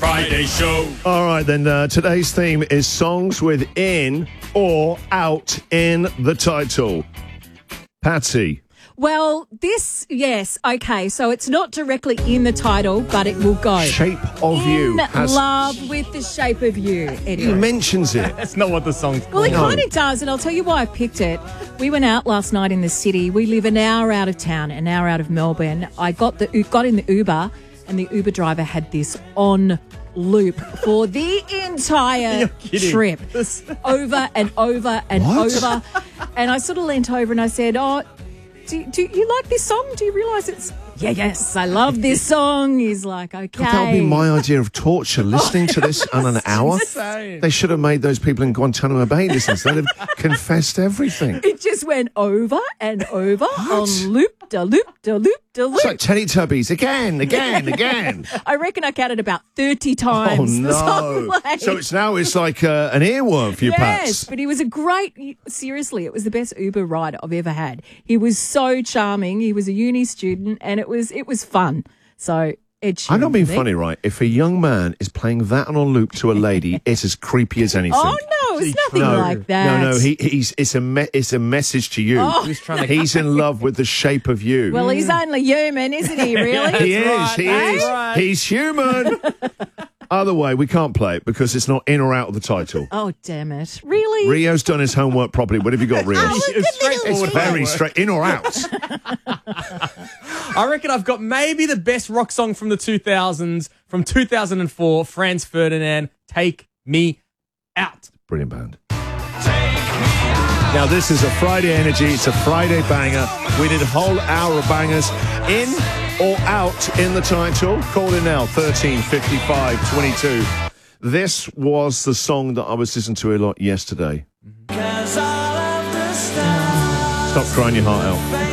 Friday show. All right, then. Today's theme is songs with in or out in the title. Patsy. Well, yes, okay, so it's not directly in the title, but it will go. Shape of You. In love with the shape of you. He Anyway. mentions it. That's not what the song's called. Well, it kind of does, and I'll tell you why I picked it. We went out last night in the city. We live an hour out of town, an hour out of Melbourne. I got in the Uber, and the Uber driver had this on loop for the entire trip, over and over and over. And I sort of leant over and I said, do you like this song? Do you realise it's... Yes, I love this song. He's like, okay. That would be my idea of torture, listening to this on an hour. Insane. They should have made those people in Guantanamo Bay listen. They'd have confessed everything. It just went over and over on loop, da loop, da loop, da loop. It's like Teletubbies, again. I reckon I counted about 30 times. Oh, no. So it's like an earworm for your Pats. Yes, but he was seriously, it was the best Uber ride I've ever had. He was so charming. He was a uni student, and it was fun. So Ed Sheeran. I'm not being funny, right? If a young man is playing that on a loop to a lady, it's as creepy as anything. Oh no, it's nothing like that. No, it's a message to you. He's in love with the shape of you. Well, he's only human, isn't he? Really? He is. He's human. Other way, we can't play it because it's not in or out of the title. Oh, damn it. Really? Rio's done his homework properly. What have you got, Rio? It's very straight. In or out? I reckon I've got maybe the best rock song from the 2000s, from 2004, Franz Ferdinand, Take Me Out. Brilliant band. Now, this is a Friday energy. It's a Friday banger. We did a whole hour of bangers. In or out in the title? Call in now, 13 55 22. This was the song that I was listening to a lot yesterday. Stop crying your heart out.